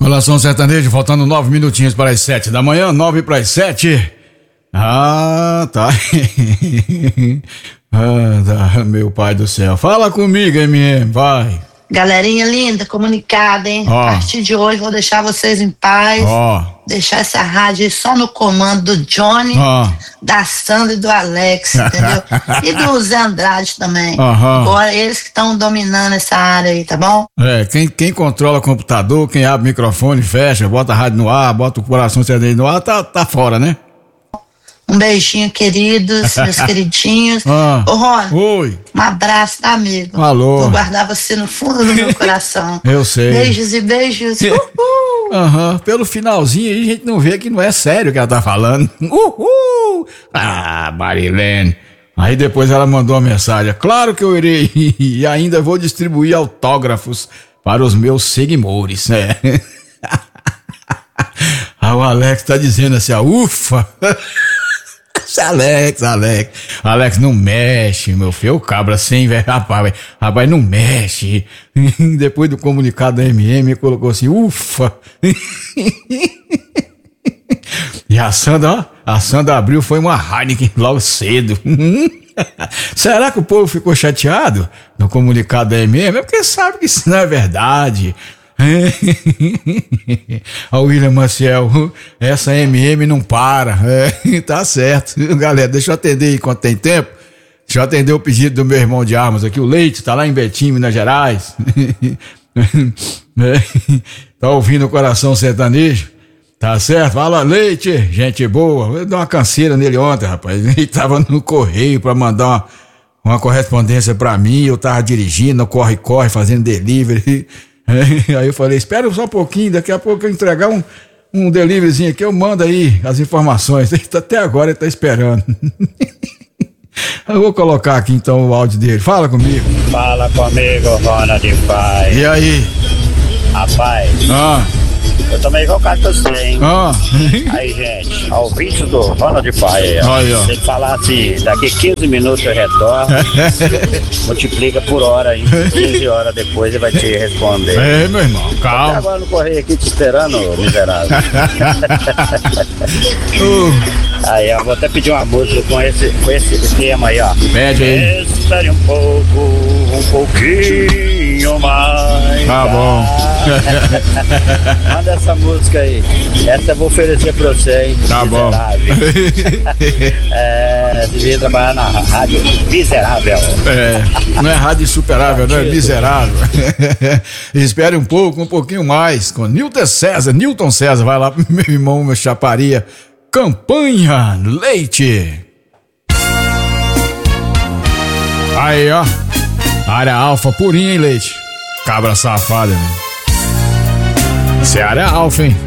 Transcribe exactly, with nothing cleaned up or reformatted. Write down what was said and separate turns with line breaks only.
Colação sertaneja, faltando nove minutinhos para as sete da manhã, nove para as sete. Ah, tá. Ah, tá. Meu pai do céu. Fala comigo, M M, vai.
Galerinha linda, comunicada, hein?
Ó.
A partir de hoje vou deixar vocês em paz.
Ó.
Deixar essa rádio aí só no comando do Johnny,
Ó.
da Sandra e do Alex, entendeu? E do Zé Andrade também.
Aham.
Agora eles que estão dominando essa área aí, tá bom?
É, quem, quem controla o computador, quem abre o microfone, fecha, bota a rádio no ar, bota o coração sertanejo no ar, tá, tá fora, né?
Um beijinho, queridos, meus queridinhos.
Ah.
Ô, Rony,
Oi.
um abraço, tá, amigo?
Alô.
Vou guardar você no fundo do meu coração.
Eu sei.
Beijos e beijos. Uhul.
Aham, pelo finalzinho aí a gente não vê que não é sério o que ela tá falando. Uhul! Ah, Marilene. Aí depois ela mandou uma mensagem. Claro que eu irei e ainda vou distribuir autógrafos para os meus seguidores, né? Ah, o Alex tá dizendo assim, ah, ufa! Alex, Alex, Alex, não mexe, meu filho, o cabra sem, velho, rapaz, rapaz, não mexe. Depois do comunicado da M M, colocou assim, ufa. E a Sandra, ó, a Sandra abriu, foi uma Heineken logo cedo. Será que o povo ficou chateado no comunicado da M M? É porque sabe que isso não é verdade. A William Maciel, essa M M não para. É, tá certo. Galera, deixa eu atender aí enquanto tem tempo. Deixa eu atender o pedido do meu irmão de armas aqui, o Leite, tá lá em Betim, Minas Gerais. É, tá ouvindo o coração sertanejo? Tá certo? Fala, Leite, gente boa. Eu dei uma canseira nele ontem, rapaz. Ele tava no correio pra mandar uma, uma correspondência pra mim. Eu tava dirigindo, corre-corre, fazendo delivery. Aí eu falei, espera só um pouquinho, daqui a pouco eu entregar um, um deliveryzinho aqui, eu mando aí as informações. Até agora ele tá esperando. Eu vou colocar aqui então o áudio dele. Fala comigo.
Fala comigo, Ronald Pai.
E aí?
Rapaz,
Ah,
eu tomei igual cara que eu sei, hein?
ah.
Aí, gente, ao ouvinte do Ronald Pai,
Aí, ó.
se ele falar assim, daqui quinze minutos eu retorno, multiplica por hora aí, quinze horas depois ele vai te responder.
É, meu irmão,
Até
calma.
agora no correio aqui te esperando, miserável.
Uh,
Aí, eu vou até pedir uma música com esse, com esse tema aí, ó.
Pede aí.
Espere um pouco, um pouquinho mais.
Tá bom.
Manda essa música aí. Essa eu vou oferecer pra você, hein?
Tá bom.
É, devia trabalhar na rádio miserável.
É, não é rádio insuperável, não é miserável. Espere um pouco, um pouquinho mais. Com Nilton César, Nilton César, vai lá pro meu irmão, meu chaparia. Campanha Leite. Aí, ó. Área alfa purinha, hein, Leite? Cabra safada, né? Ceará alfa, hein?